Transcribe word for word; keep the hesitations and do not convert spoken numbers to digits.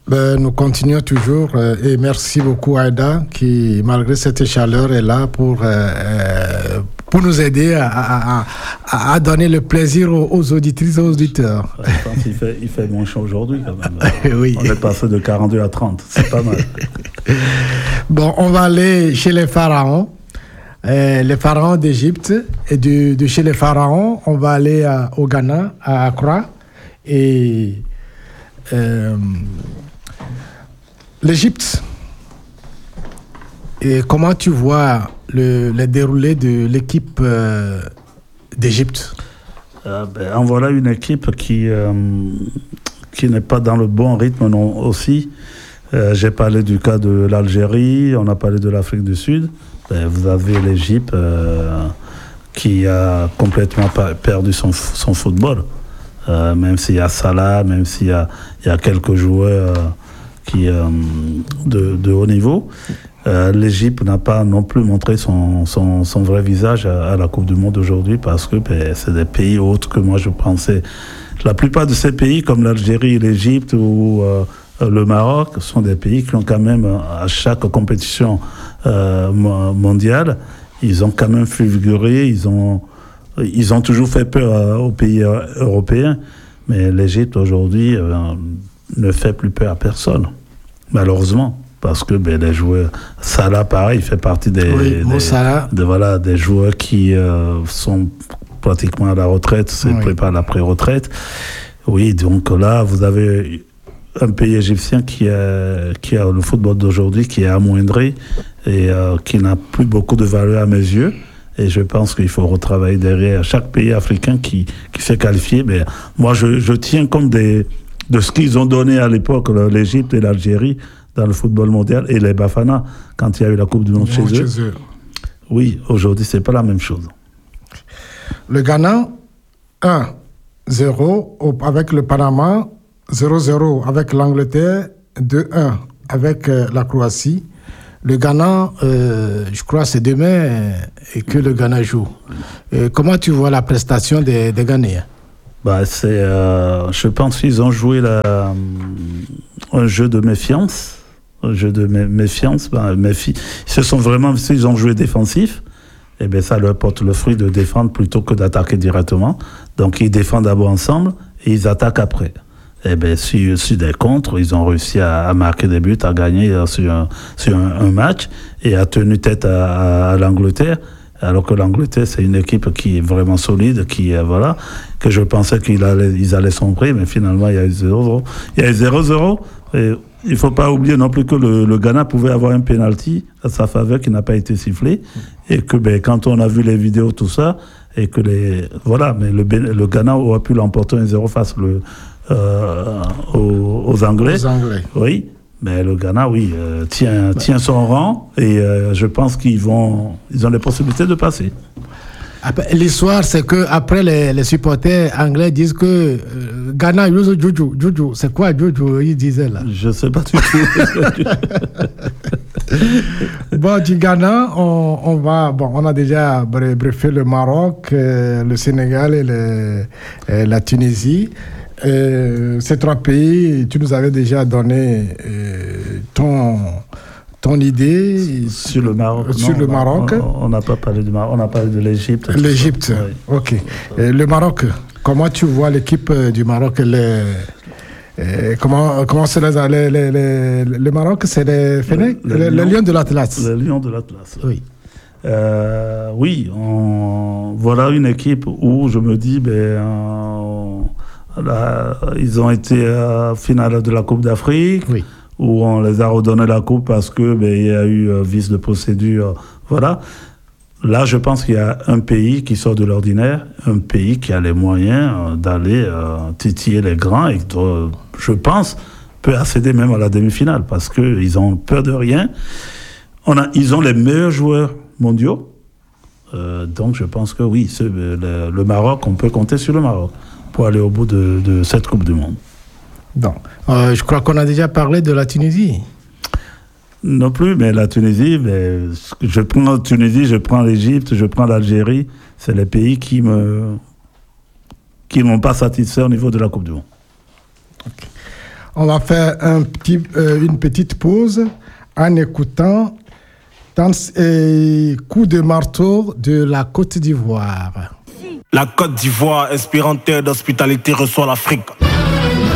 Ben, nous continuons toujours euh, et merci beaucoup Aïda qui, malgré cette chaleur, est là pour, euh, pour nous aider à, à, à, à donner le plaisir aux, aux auditrices et aux auditeurs. Ouais, je pense qu'il fait, il fait moins chaud aujourd'hui quand même. Oui. On est passé de quarante-deux à trente, c'est pas mal. Bon, on va aller chez les pharaons. Euh, les pharaons d'Égypte, et de, de chez les pharaons, on va aller à, au Ghana, à Accra, et euh, l'Égypte. Et comment tu vois le, le déroulé de l'équipe euh, d'Égypte? euh, ben, En voilà une équipe qui, euh, qui n'est pas dans le bon rythme non, aussi. Euh, j'ai parlé du cas de l'Algérie, on a parlé de l'Afrique du Sud. Ben, vous avez l'Égypte euh, qui a complètement perdu son, son football. Euh, même s'il y a Salah, même s'il y a, il y a quelques joueurs euh, qui, euh, de, de haut niveau, euh, l'Égypte n'a pas non plus montré son, son, son vrai visage à, à la Coupe du Monde aujourd'hui parce que ben, c'est des pays autres que moi je pensais. La plupart de ces pays, comme l'Algérie, l'Égypte ou euh, le Maroc, sont des pays qui ont quand même, à chaque compétition euh, mondiale, ils ont quand même figuré, ils ont, ils ont toujours fait peur euh, aux pays euh, européens, mais l'Égypte aujourd'hui euh, ne fait plus peur à personne, malheureusement, parce que ben, les joueurs, Salah pareil, il fait partie des, oui, des, de, voilà, des joueurs qui euh, sont pratiquement à la retraite, se oui. préparent à la pré-retraite. Oui, donc là, vous avez un pays égyptien qui a, qui a le football d'aujourd'hui qui est amoindri et euh, qui n'a plus beaucoup de valeur à mes yeux. Et je pense qu'il faut retravailler derrière chaque pays africain qui, qui s'est qualifié. Mais moi, je, je tiens compte des, de ce qu'ils ont donné à l'époque, l'Égypte et l'Algérie, dans le football mondial, et les Bafana, quand il y a eu la Coupe du Monde chez, chez eux. eux. Oui, aujourd'hui, c'est pas la même chose. Le Ghana, un zéro avec le Panama, zéro zéro avec l'Angleterre, deux un avec euh, la Croatie. Le Ghana, euh, je crois c'est demain euh, et que le Ghana joue. Euh, comment tu vois la prestation des, des Ghanéens? Bah, c'est, euh, je pense qu'ils ont joué la, euh, un jeu de méfiance. Un jeu de mé- méfiance. Bah, méfi- ils se sont vraiment, ils ont joué défensif. Et bien ça leur porte le fruit de défendre plutôt que d'attaquer directement. Donc ils défendent d'abord ensemble et ils attaquent après. Et bien, sur, sur des contres, ils ont réussi à, à marquer des buts, à gagner sur un, sur un, un match et à tenir tête à, à, à l'Angleterre. Alors que l'Angleterre, c'est une équipe qui est vraiment solide, qui euh, voilà, que je pensais qu'ils allaient, ils allaient sombrer, mais finalement, il y a eu zéro zéro. Il y a eu zéro zéro. Et il ne faut pas oublier non plus que le, le Ghana pouvait avoir un penalty à sa faveur qui n'a pas été sifflé. Et que ben, quand on a vu les vidéos, tout ça, et que les. Voilà, mais le, le Ghana aurait pu l'emporter un zéro face le. Euh, aux, aux Anglais. Aux Anglais. Oui, mais le Ghana, oui, euh, tient, tient son rang et euh, je pense qu'ils vont, ils ont les possibilités de passer. Après, l'histoire, c'est que après les, les supporters anglais disent que euh, Ghana use Juju. Juju, c'est quoi Juju? Ils disaient là. Je sais pas du tout. Bon, du Ghana, on, on va, bon, on a déjà briefé le Maroc, euh, le Sénégal et, le, et la Tunisie. Euh, ces trois pays, tu nous avais déjà donné euh, ton, ton idée sur le Maroc. Sur non, le Maroc. On n'a pas parlé du Maroc, on a parlé de l'Égypte. L'Égypte, oui. Ok. Et le Maroc, comment tu vois l'équipe du Maroc? Les, euh, comment, comment c'est les, les, les, les, le Maroc, c'est les Fennecs, le, le, les Lions de l'Atlas. Les Lions de l'Atlas. Oui. Euh, oui, on, voilà une équipe où je me dis, ben. On, Là, ils ont été à la finale de la Coupe d'Afrique, oui. où on les a redonné la coupe parce que ben, il y a eu euh, vice de procédure. Voilà. Là, je pense qu'il y a un pays qui sort de l'ordinaire, un pays qui a les moyens euh, d'aller euh, titiller les grands et qui, euh, je pense, peut accéder même à la demi-finale parce qu'ils ont peur de rien. On a, ils ont les meilleurs joueurs mondiaux. Euh, donc, je pense que oui, ce, le, le Maroc, on peut compter sur le Maroc pour aller au bout de, de cette Coupe du Monde. Non. Euh, je crois qu'on a déjà parlé de la Tunisie. Non plus, mais la Tunisie, mais je prends la Tunisie, je prends l'Égypte, je prends l'Algérie. C'est les pays qui me qui m'ont pas satisfait au niveau de la Coupe du Monde. Okay. On va faire un petit, euh, une petite pause en écoutant Danse et Coup de marteau de la Côte d'Ivoire. La Côte d'Ivoire, inspirante terre d'hospitalité, reçoit l'Afrique.